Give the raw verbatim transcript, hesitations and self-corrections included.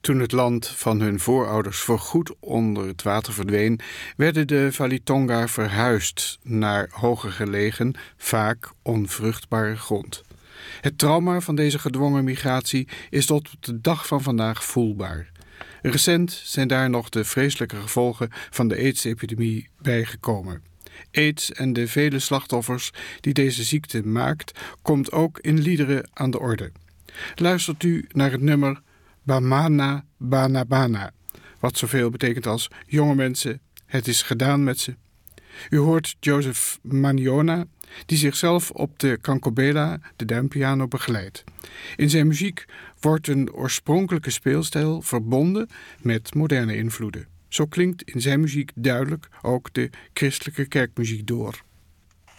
Toen het land van hun voorouders voorgoed onder het water verdween, werden de Valitonga verhuisd naar hoger gelegen, vaak onvruchtbare grond. Het trauma van deze gedwongen migratie is tot op de dag van vandaag voelbaar. Recent zijn daar nog de vreselijke gevolgen van de AIDS-epidemie bijgekomen. AIDS en de vele slachtoffers die deze ziekte maakt, komt ook in liederen aan de orde. Luistert u naar het nummer Bamana Bana Bana, wat zoveel betekent als jonge mensen, het is gedaan met ze. U hoort Joseph Maniona, die zichzelf op de cancobela, de duimpiano, begeleidt. In zijn muziek wordt een oorspronkelijke speelstijl verbonden met moderne invloeden. Zo klinkt in zijn muziek duidelijk ook de christelijke kerkmuziek door.